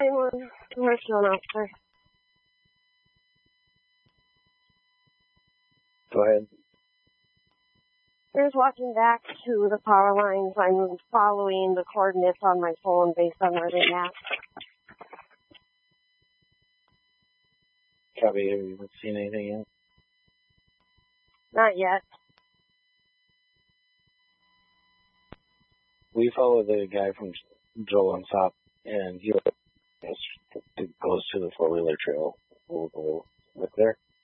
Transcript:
911, commercial officer. Go ahead. We're just walking back to the power lines. I'm following the coordinates on my phone based on where they're at. Copy. Have you seen anything yet? Not yet. We follow the guy from Joel on top, and he goes to the 4-wheeler trail. We'll go look there.